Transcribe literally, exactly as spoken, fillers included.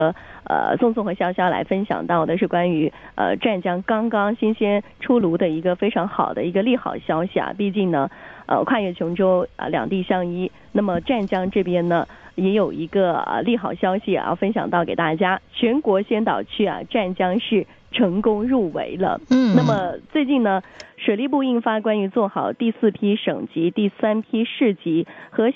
呃，宋宋和潇潇来分享到的是关于呃湛江刚刚新鲜出炉的一个非常好的一个利好消息啊。毕竟呢，呃，跨越琼州啊、呃，两地相依。那么湛江这边呢，也有一个呃利好消息啊，分享到给大家。全国先导区啊，湛江市成功入围了。嗯，那么最近呢，水利部印发关于做好第四批省级、第三批市级和